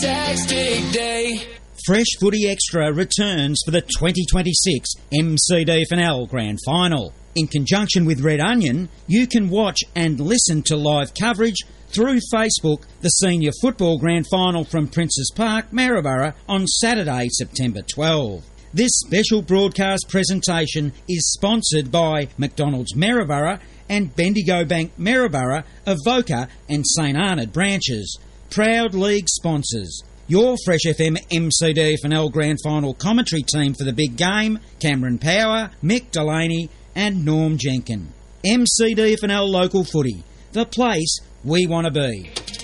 fantastic day. Fresh Footy Extra returns for the 2026 MCD Grand Final. In conjunction with Red Onion, you can watch and listen to live coverage through Facebook the Senior Football Grand Final from Princes Park, Maryborough on Saturday, September 12. This special broadcast presentation is sponsored by McDonald's Maryborough and Bendigo Bank Maryborough, Avoca and St Arnaud branches. Proud league sponsors. Your Fresh FM MCD Grand Final commentary team for the big game, Cameron Power, Mick Delaney and Norm Jenkin. MCD local footy, the place we want to be.